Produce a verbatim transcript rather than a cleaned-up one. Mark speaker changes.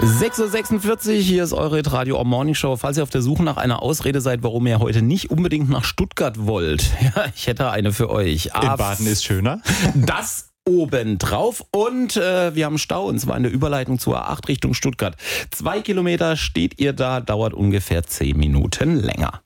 Speaker 1: sechs Uhr sechsundvierzig, hier ist eure Radio Morning Show. Falls ihr auf der Suche nach einer Ausrede seid, warum ihr heute nicht unbedingt nach Stuttgart wollt, ja, ich hätte eine für euch.
Speaker 2: In Baden ist schöner.
Speaker 1: Das obendrauf und äh, wir haben Stau, und zwar in der Überleitung zur A acht Richtung Stuttgart. Zwei Kilometer steht ihr da, dauert ungefähr zehn Minuten länger.